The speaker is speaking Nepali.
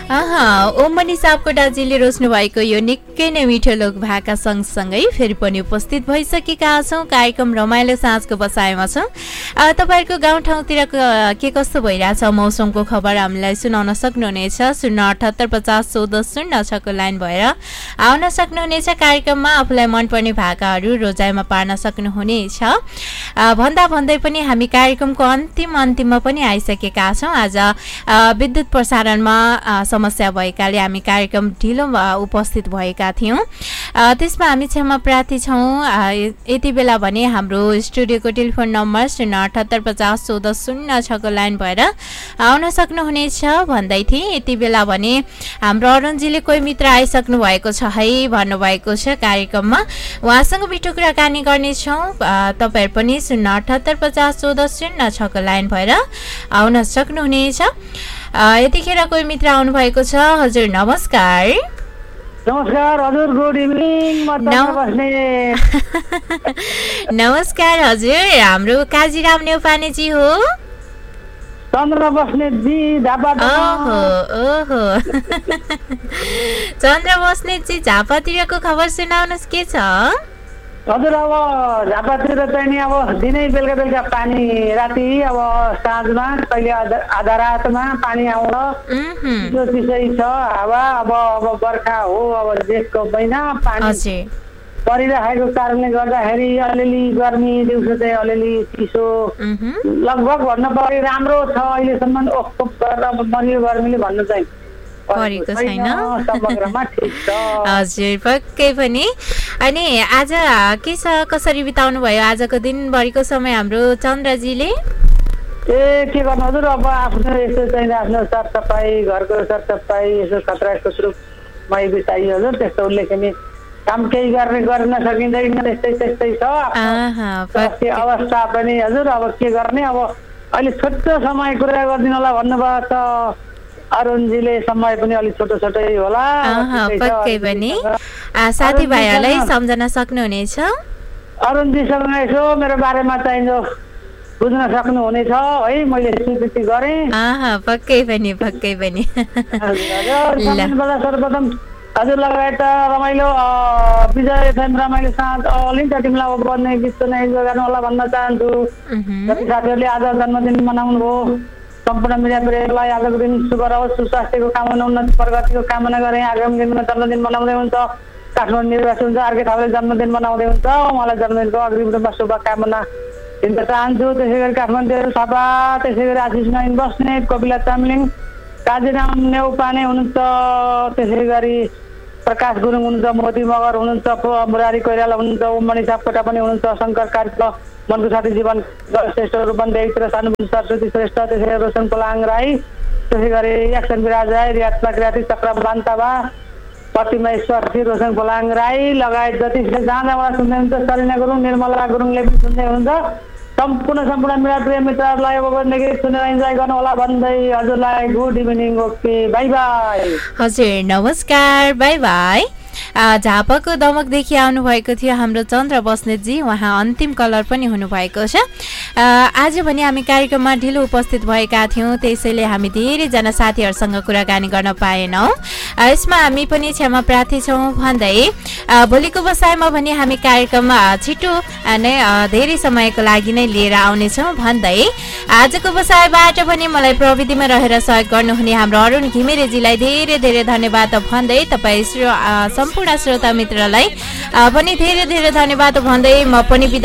ओम मनी सापकोटाजीले रोज्नु भएको यो निकै नै मिठो लोक भाका सँगसँगै फेरि पनि उपस्थित भइसकेका छौँ। कार्यक्रम रमाइलो साँझको बसाइमा छौँ। तपाईँहरूको गाउँठाउँतिर के कस्तो भइरहेछ मौसमको खबर हामीलाई सुनाउन सक्नुहुनेछ। 078501406 को लाइन भएर आउन सक्नुहुनेछ। कार्यक्रममा आफूलाई मनपर्ने भाकाहरू रोजाइमा पार्न सक्नुहुनेछ। भन्दा भन्दै पनि हामी कार्यक्रमको अन्तिममा पनि आइसकेका छौँ। आज विद्युत प्रसारणमा समस्या भएकाले हामी कार्यक्रम ढिलो उपस्थित भएका थियौँ। त्यसमा हामी क्षमा प्रार्थी छौँ। यति बेला भने हाम्रो स्टुडियोको टेलिफोन नम्बर 078501406 को लाइन भएर आउन सक्नुहुनेछ भन्दै थिएँ। यति बेला भने हाम्रो अरुणजीले कोही मित्र आइसक्नु भएको छ है भन्नुभएको छ कार्यक्रममा। उहाँसँग मिठो कुराकानी गर्नेछौँ। तपाईँहरू पनि 078501406 को लाइन भएर आउन सक्नुहुनेछ। यतिखेर कोही मित्र आउनु भएको छ। हजुर नमस्कार। नमस्कार हजुर, गुड इभिनिङ। नमस्कार हजुर, हाम्रो काजीराम नेउपानेजी हो। चन्द्र बस्नेतजी ओहो चन्द्र बस्नेतजी झापातिरको खबर सुनाउनुहोस्, के छ? हजुर, अब झापातिर चाहिँ नि अब दिनै बेलुका पानी, राति अब साँझमा कहिले आधा रातमा पानी आउन चिसै छ हावा। अब बर्खा हो, अब जेठको महिना पानी परिरहेको कारणले गर्दाखेरि अलिअलि गर्मी, दिउँसो चाहिँ अलिअलि चिसो लगभग भन्नु पर्यो राम्रो छ अहिलेसम्म। ओखोप गरेर मरियो गर्मीले भन्नु चाहिँ परेको छैन। समग्रमा ठिक छ हजुर, पक्कै पनि। अनि आज के छ, कसरी बिताउनु भयो आजको दिनभरिको समय हाम्रो चन्द्रजीले? के गर्नु हजुर, अब आफ्नो यसो चाहिँ आफ्नो सरसफाइ, घरको सरसफाइ, यसो खतरा सुत्रुमै बिताइयो हजुर। त्यस्तो उल्लेखनीय काम केही गर्न सकिँदैन, त्यस्तै छ अवस्था पनि हजुर। अब के गर्ने, अब अहिले छोटो समय कुरा गरिदिनु होला भन्नुभएको छ अरुणजीले। समय पनि अलिक छोटै होला। पक्कै पनि साथीभाइहरूलाई सम्झन सक्नुहुनेछ। अरुणजीसँग यसो मेरो बारेमा चाहिँ बुझ्न सक्नुहुनेछ है, मैले स्वीकृति गरेँ। पक्कै पनि सर्वप्रथम हजुर लगायत रमाइलो विजय एफएम रमाइलो साथ अलिकति टिमलाई बन्ने गीत सुने गर्नु होला भन्न चाहन्छु। जति साथीहरूले आज जन्मदिन मनाउनु भयो, सम्पूर्ण मिडिया प्रेमीलाई आजको दिन शुभ रहोस्, सुस्वास्थ्यको कामना, उन्नति प्रगतिको कामना गरेँ। आगामी दिनमा जन्मदिन मनाउँदै हुन्छ, काठमाडौँ निवासी हुन्छ, अर्कै ठाउँले जन्मदिन मनाउँदै हुन्छ। उहाँलाई जन्मदिनको अग्रिम रूपमा शुभकामना दिन चाहन्छु। त्यसै गरी काठमाडौँ थापा, त्यसै गरी आशिष नयन बस्नेत, कपिला चामलिङ, काजीराम नेउपाने हुनुहुन्छ, त्यसै गरी प्रकाश गुरुङ हुनुहुन्छ, मोती मगर हुनुहुन्छ, मुरारी कोइराला हुनुहुन्छ, ओममणि सापकोटा पनि हुनुहुन्छ, शङ्कर कार्य, मनको साथी जीवन श्रेष्ठ, रूपन देवी, सानुभूति सरस्वती श्रेष्ठ, त्यसै गरी रोशन पोलाङ राई, त्यसै गरी एक्सन विराज राई, रियात्मा किराती, चक्र बान्तावा, प्रतिमा ईश्वरसी, रोशन पोलाङ राई लगायत जति जहाँबाट सुन्दै हुन्छ, सरिना गुरुङ, निर्मला गुरुङले पनि सुन्दै हुन्छ। सम्पूर्ण मेरा प्रिय मित्रहरूलाई अब सुनेर इन्जोय गर्नु होला भन्दै हजुरलाई good evening. Okay, by by. हजुर नमस्कार, बाई बाई। झापाको दमकदेखि आउनुभएको थियो हाम्रो चन्द्र बस्नेतजी। उहाँ अन्तिम कलर पनि हुनुभएको छ। आज भने हामी कार्यक्रममा ढिलो उपस्थित भएका थियौँ, त्यसैले हामी धेरैजना साथीहरूसँग कुराकानी गर्न पाएनौँ। यसमा हामी पनि क्षमा प्रार्थी छौँ भन्दै भोलिको बसाइमा भने हामी कार्यक्रममा छिटो नै धेरै समयको लागि नै लिएर आउनेछौँ भन्दै आजको बसाइबाट पनि मलाई प्रविधिमा रहेर सहयोग गर्नुहुने हाम्रो अरुण घिमिरेजीलाई धेरै धेरै धन्यवाद भन्दै तपाईँ सम्पूर्ण श्रोता मित्रलाई पनि धेरै धेरै धन्यवाद भन्दै म पनि